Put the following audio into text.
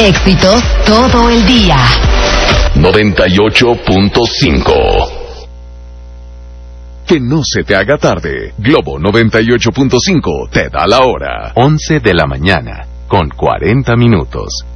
Éxitos todo el día. 98.5. Que no se te haga tarde. Globo 98.5 te da la hora. 11 de la mañana, con 40 minutos.